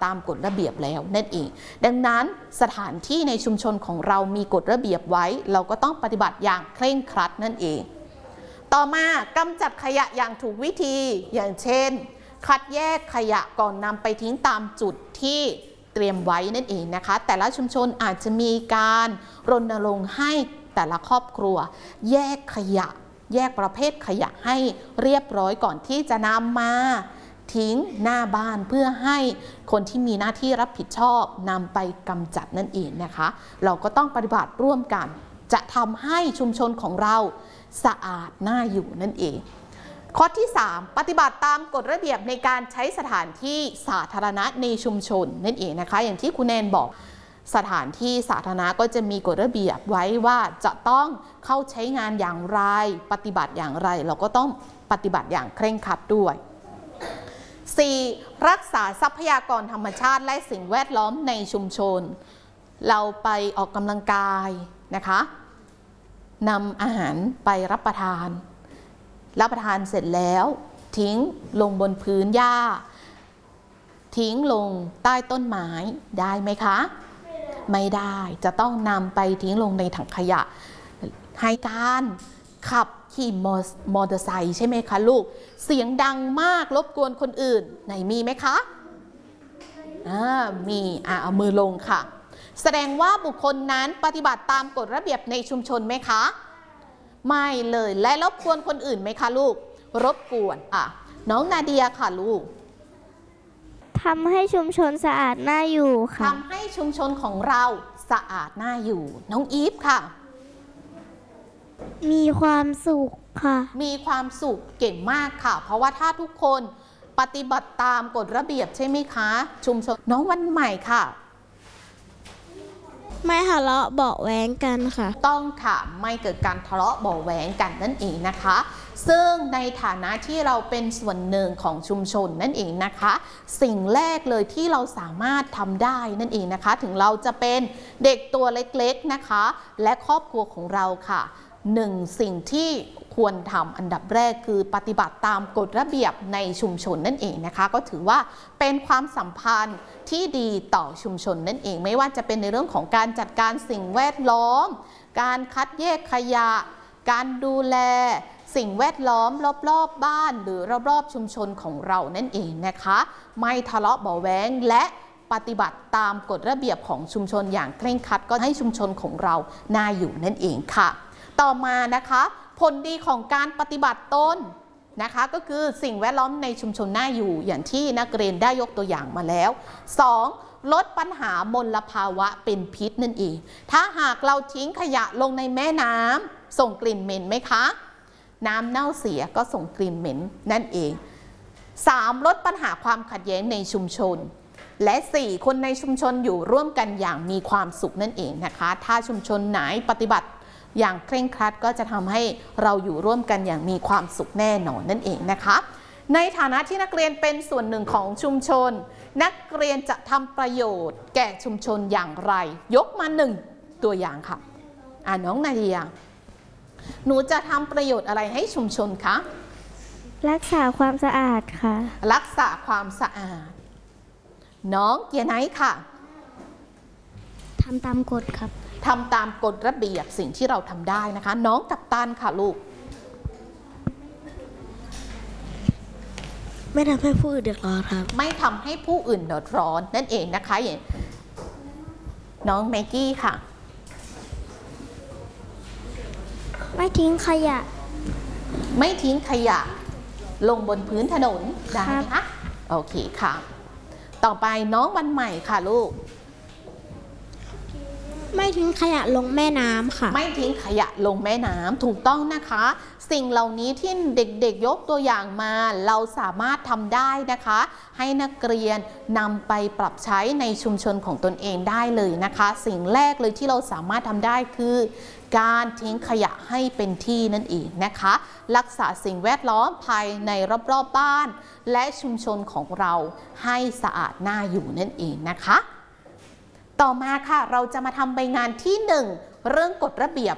ตามกฎระเบียบแล้วนั่นเองดังนั้นสถานที่ในชุมชนของเรามีกฎระเบียบไว้เราก็ต้องปฏิบัติอย่างเคร่งครัดนั่นเองต่อมากำจัดขยะอย่างถูกวิธีอย่างเช่นคัดแยกขยะก่อนนำไปทิ้งตามจุดที่เตรียมไว้นั่นเองนะคะแต่ละชุมชนอาจจะมีการรณรงค์ให้แต่ละครอบครัวแยกขยะแยกประเภทขยะให้เรียบร้อยก่อนที่จะนำมาทิ้งหน้าบ้านเพื่อให้คนที่มีหน้าที่รับผิดชอบนำไปกำจัดนั่นเองนะคะเราก็ต้องปฏิบัติร่วมกันจะทำให้ชุมชนของเราสะอาดน่าอยู่นั่นเองข้อที่ 3 ปฏิบัติตามกฎระเบียบในการใช้สถานที่สาธารณะในชุมชนนั่นเองนะคะอย่างที่คุณแนนบอกสถานที่สาธารณะก็จะมีกฎระเบียบไว้ว่าจะต้องเข้าใช้งานอย่างไรปฏิบัติอย่างไรเราก็ต้องปฏิบัติอย่างเคร่งครัดด้วย 4. รักษาทรัพยากรธรรมชาติและสิ่งแวดล้อมในชุมชนเราไปออกกำลังกายนะคะนำอาหารไปรับประทานเสร็จแล้วทิ้งลงบนพื้นหญ้าทิ้งลงใต้ต้นไม้ได้ไหมคะไม่ได้จะต้องนำไปทิ้งลงในถังขยะให้การขับขี่มอเตอร์ไซค์ใช่ไหมคะลูกเสียงดังมากรบกวนคนอื่นไหนมีไหมคะมีเอามือลงค่ะแสดงว่าบุคคลนั้นปฏิบัติตามกฎระเบียบในชุมชนไหมคะไม่เลยและรบกวนคนอื่นไหมคะลูกรบกวนน้องนาเดียค่ะลูกทำให้ชุมชนสะอาดน่าอยู่ค่ะทำให้ชุมชนของเราสะอาดน่าอยู่น้องอีฟค่ะมีความสุขค่ะมีความสุขเก่งมากค่ะเพราะว่าถ้าทุกคนปฏิบัติตามกฎระเบียบใช่ไหมคะชุมชนน้องวันใหม่ค่ะไม่ทะเลาะเบาะแว้งกันค่ะต้องค่ะไม่เกิดการทะเลาะเบาะแว้งกันนั่นเองนะคะซึ่งในฐานะที่เราเป็นส่วนหนึ่งของชุมชนนั่นเองนะคะสิ่งแรกเลยที่เราสามารถทำได้นั่นเองนะคะถึงเราจะเป็นเด็กตัวเล็กๆนะคะและครอบครัวของเราค่ะสิ่งที่ควรทำอันดับแรกคือปฏิบัติตามกฎระเบียบในชุมชนนั่นเองนะคะก็ถือว่าเป็นความสัมพันธ์ที่ดีต่อชุมชนนั่นเองไม่ว่าจะเป็นในเรื่องของการจัดการสิ่งแวดล้อมการคัดแยกขยะการดูแลสิ่งแวดล้อมรอบๆบ้านหรือรอบๆชุมชนของเรานั่นเองนะคะไม่ทะเลาะเบาะแว้งและปฏิบัติตามกฎระเบียบของชุมชนอย่างเคร่งครัดก็ให้ชุมชนของเราน่าอยู่นั่นเองค่ะต่อมานะคะผลดีของการปฏิบัติตนนะคะก็คือสิ่งแวดล้อมในชุมชนน่าอยู่อย่างที่นักเรียนได้ยกตัวอย่างมาแล้ว 2. ลดปัญหามลภาวะเป็นพิษนั่นเองถ้าหากเราทิ้งขยะลงในแม่น้ำส่งกลิ่นเหม็นไหมคะน้ำเน่าเสียก็ส่งกลิ่นเหม็นนั่นเอง 3. ลดปัญหาความขัดแย้งในชุมชนและ 4. คนในชุมชนอยู่ร่วมกันอย่างมีความสุขนั่นเองนะคะถ้าชุมชนไหนปฏิบัติอย่างเคร่งครัดก็จะทำให้เราอยู่ร่วมกันอย่างมีความสุขแน่นอนนั่นเองนะคะในฐานะที่นักเรียนเป็นส่วนหนึ่งของชุมชนนักเรียนจะทำประโยชน์แก่ชุมชนอย่างไรยกมา1ตัวอย่างค่ะน้องนาเดียหนูจะทำประโยชน์อะไรให้ชุมชนคะรักษาความสะอาดค่ะรักษาความสะอาดน้องเกียร์ไนท์ค่ะทำตามกฎครับทำตามกฎระเบียบสิ่งที่เราทำได้นะคะน้องกัปตันค่ะลูกไม่ทำให้ผู้อื่นเดือดร้อนครับไม่ทำให้ผู้อื่นเดือดร้อนนั่นเองนะคะอย่างน้องไมกี้ค่ะไม่ทิ้งขยะไม่ทิ้งขยะลงบนพื้นถนนได้ไหมคะโอเคค่ะต่อไปน้องวันใหม่ค่ะลูกไม่ทิ้งขยะลงแม่น้ำค่ะไม่ทิ้งขยะลงแม่น้ำถูกต้องนะคะสิ่งเหล่านี้ที่เด็กๆยกตัวอย่างมาเราสามารถทำได้นะคะให้นักเรียนนำไปปรับใช้ในชุมชนของตนเองได้เลยนะคะสิ่งแรกเลยที่เราสามารถทำได้คือการทิ้งขยะให้เป็นที่นั่นเองนะคะรักษาสิ่งแวดล้อมภายในรอบๆบ้านและชุมชนของเราให้สะอาดน่าอยู่นั่นเองนะคะต่อมาค่ะเราจะมาทำใบงานที่1เรื่องกฎระเบียบ